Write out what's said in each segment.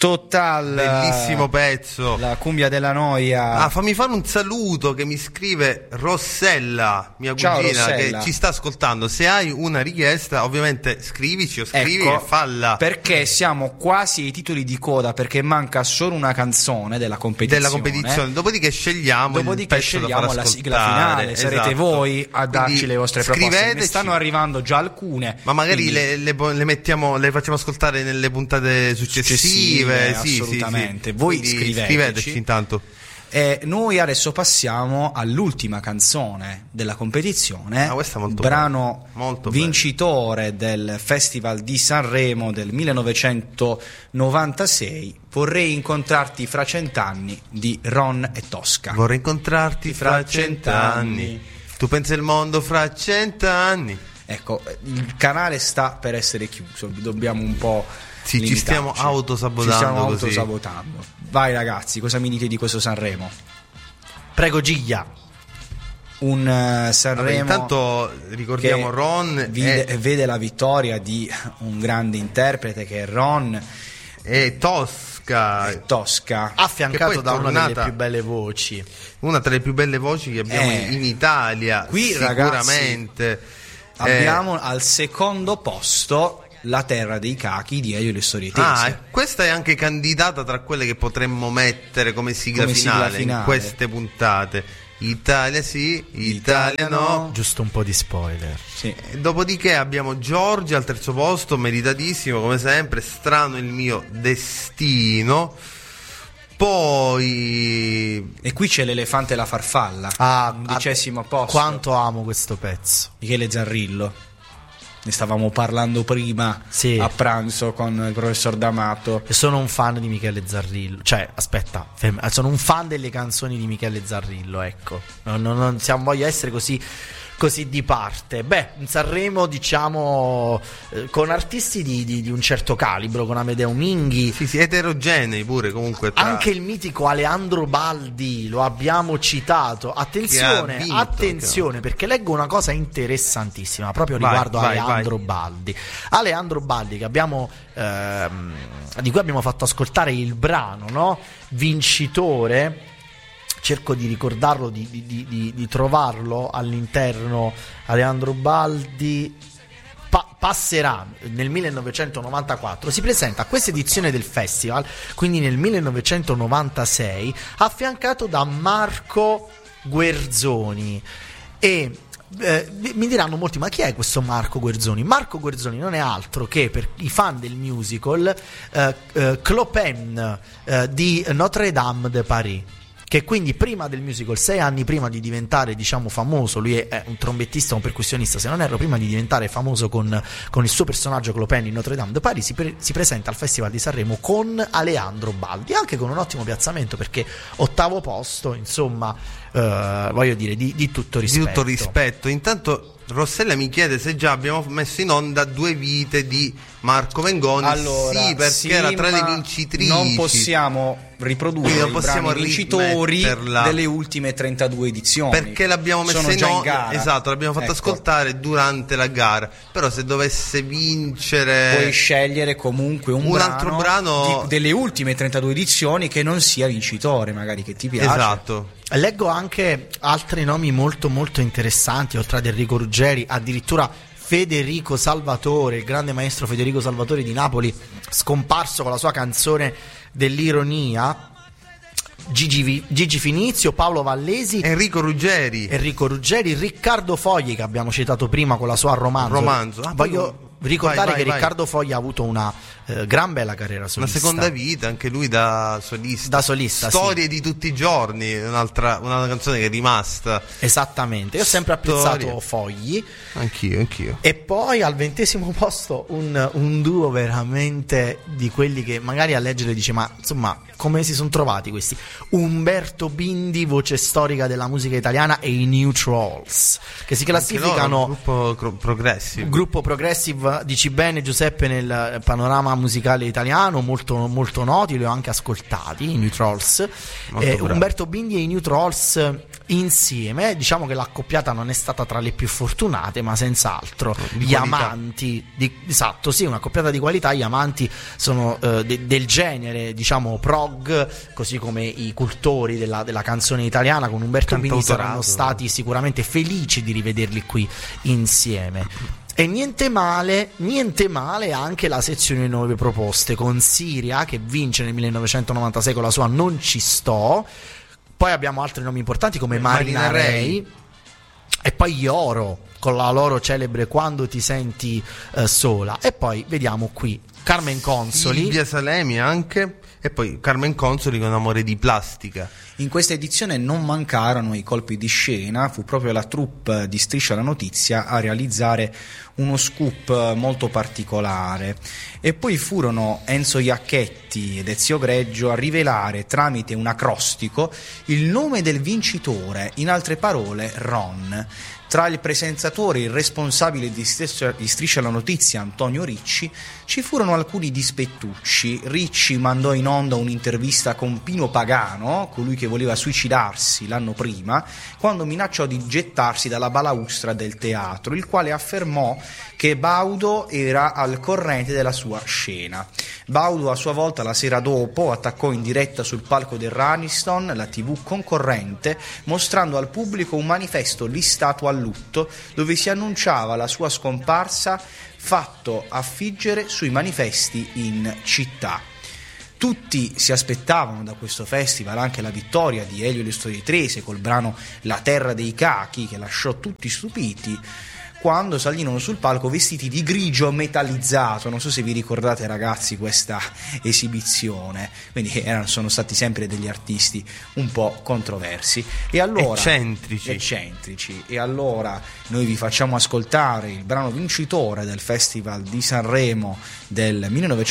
Total, bellissimo pezzo, la cumbia della noia. Fammi fare un saluto che mi scrive Rossella, mia Ciao, cugina, Rossella, che ci sta ascoltando. Se hai una richiesta, ovviamente scrivici o scrivi, ecco, e falla, perché siamo quasi ai titoli di coda, perché manca solo una canzone della competizione. Dopodiché scegliamo il pezzo da far la sigla ascoltare. finale. Sarete Esatto. voi a darci Quindi le vostre proposte. scriveteci. Ne stanno arrivando già alcune, ma magari quindi le mettiamo, le facciamo ascoltare nelle puntate successive. Sì, assolutamente. sì. Voi Quindi scriveteci intanto. E noi adesso passiamo all'ultima canzone della competizione, questa è molto brano molto vincitore del Festival di Sanremo del 1996, Vorrei incontrarti fra 100 anni, di Ron e Tosca. Vorrei incontrarti fra 100 anni. Tu pensi il mondo fra 100 anni. Ecco, il canale sta per essere chiuso, dobbiamo un po' ci stiamo autosabotando. Vai ragazzi, cosa mi dite di questo Sanremo? Prego Giglia. Un Sanremo intanto ricordiamo Ron vede la vittoria di un grande interprete che è Ron e Tosca, affiancato da una delle più belle voci, una tra le più belle voci che abbiamo in Italia. Qui sicuramente ragazzi, abbiamo al secondo posto La terra dei cachi di Elio e le storie tese. Questa è anche candidata tra quelle che potremmo mettere come sigla finale in queste puntate. Italia sì, Italia no. Giusto un po' di spoiler. Sì. Dopodiché abbiamo Giorgia al terzo posto, meritatissimo come sempre, Strano il mio destino. Poi e qui c'è L'elefante e la farfalla, 11° posto. Quanto amo questo pezzo. Michele Zarrillo. Ne stavamo parlando prima a pranzo con il professor D'Amato. E sono un fan di Michele Zarrillo. Cioè, aspetta, sono un fan delle canzoni di Michele Zarrillo, ecco. Non voglio essere così di parte. In Sanremo, diciamo, con artisti di un certo calibro, con Amedeo Minghi. Sì, eterogenei pure comunque. Anche il mitico Aleandro Baldi, lo abbiamo citato. Attenzione, perché leggo una cosa interessantissima proprio riguardo Aleandro Baldi. Aleandro Baldi, che abbiamo di cui abbiamo fatto ascoltare il brano, no? Vincitore. Cerco di ricordarlo, di trovarlo all'interno. Aleandro Baldi passerà nel 1994, si presenta a questa edizione del festival, quindi nel 1996, affiancato da Marco Guerzoni. E mi diranno molti: ma chi è questo Marco Guerzoni? Marco Guerzoni non è altro che, per i fan del musical, Clopin di Notre Dame de Paris, che quindi prima del musical, 6 anni prima di diventare, diciamo, famoso, lui è un trombettista, un percussionista, se non erro, prima di diventare famoso con il suo personaggio Clopin in Notre Dame de Paris, si presenta al Festival di Sanremo con Aleandro Baldi, anche con un ottimo piazzamento, perché 8° posto, insomma, voglio dire, di tutto rispetto. Di tutto rispetto. Intanto Rossella mi chiede se già abbiamo messo in onda 2 vite di Marco Mengoni. Allora, sì, perché era tra le vincitrici. Non possiamo riprodurre i brani vincitori delle ultime 32 edizioni, perché l'abbiamo messa in gara. Esatto, l'abbiamo fatta ascoltare durante la gara. Però se dovesse vincere, puoi scegliere comunque un altro brano delle ultime 32 edizioni che non sia vincitore, magari, che ti piace. Esatto. Leggo anche altri nomi molto molto interessanti, oltre ad Enrico Ruggeri, addirittura Federico Salvatore, il grande maestro Federico Salvatore di Napoli, scomparso con la sua canzone dell'ironia, Gigi Finizio, Paolo Vallesi, Enrico Ruggeri, Riccardo Fogli, che abbiamo citato prima con la sua romanzo. Voglio ricordare che Riccardo Fogli ha avuto una gran bella carriera solista, una seconda vita, anche lui da solista. Storie di tutti i giorni, una canzone che è rimasta. Esattamente, io ho sempre apprezzato Fogli. Anch'io. E poi al 20° posto un duo veramente di quelli che magari a leggere dice: ma insomma, come si sono trovati questi? Umberto Bindi, voce storica della musica italiana, e i New Trolls, che si classificano gruppo progressive, dici bene Giuseppe, nel panorama musicale italiano, molto, molto noti, li ho anche ascoltati, i New Trolls. Umberto Bindi e i New Trolls insieme. Diciamo che l'accoppiata non è stata tra le più fortunate, ma senz'altro gli amanti esatto, sì, una accoppiata di qualità. Gli amanti sono del genere, diciamo, prog, così come i cultori della canzone italiana con Umberto Bini saranno stati sicuramente felici di rivederli qui insieme. E niente male anche la sezione nuove proposte, con Siria che vince nel 1996 con la sua Non ci sto. Poi abbiamo altri nomi importanti come Marina Rey e poi Yoro con la loro celebre Quando ti senti sola. E poi vediamo qui Carmen Consoli, Silvia Salemi anche, e poi Carmen Consoli con Amore di plastica. In questa edizione non mancarono i colpi di scena, fu proprio la troupe di Striscia la Notizia a realizzare uno scoop molto particolare, e poi furono Enzo Iacchetti ed Ezio Greggio a rivelare tramite un acrostico il nome del vincitore, in altre parole Ron. Tra il presentatore e il responsabile di Striscia la Notizia, Antonio Ricci, ci furono alcuni dispettucci. Ricci mandò in onda un'intervista con Pino Pagano, colui che voleva suicidarsi l'anno prima, quando minacciò di gettarsi dalla balaustra del teatro, il quale affermò che Baudo era al corrente della sua scena. Baudo a sua volta la sera dopo attaccò in diretta sul palco del Raniston, la TV concorrente, mostrando al pubblico un manifesto listato a lutto dove si annunciava la sua scomparsa, fatto affiggere sui manifesti in città. Tutti si aspettavano da questo festival anche la vittoria di Elio e le Storie Trese col brano La terra dei cachi, che lasciò tutti stupiti quando salirono sul palco vestiti di grigio metallizzato. Non so se vi ricordate, ragazzi, questa esibizione. Quindi sono stati sempre degli artisti un po' controversi e allora eccentrici. E allora noi vi facciamo ascoltare il brano vincitore del Festival di Sanremo del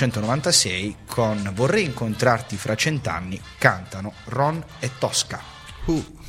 1996 con Vorrei incontrarti fra 100 anni. Cantano Ron e Tosca.